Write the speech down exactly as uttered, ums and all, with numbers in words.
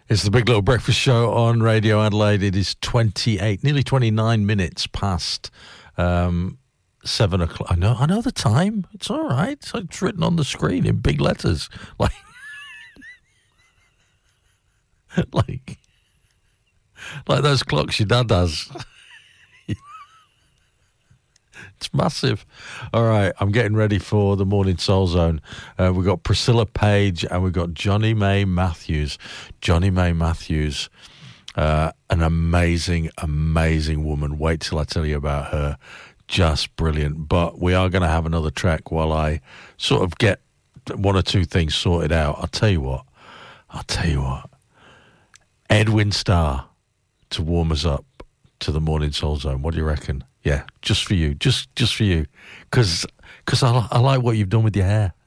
It's the Big Little Breakfast Show on Radio Adelaide. It is twenty-eight, nearly twenty-nine minutes past um, seven o'clock. I know, I know the time. It's all right. It's, it's written on the screen in big letters, like, like, like those clocks your dad has. It's massive. All right, I'm getting ready for the Morning Soul Zone. Uh, we've got Priscilla Page and we've got Johnny May Matthews. Johnny May Matthews, uh, an amazing, amazing woman. Wait till I tell you about her. Just brilliant. But we are going to have another track while I sort of get one or two things sorted out. I'll tell you what. I'll tell you what. Edwin Starr to warm us up to the Morning Soul Zone. What do you reckon? Yeah, just for you, just just for you, because because I, I like what you've done with your hair.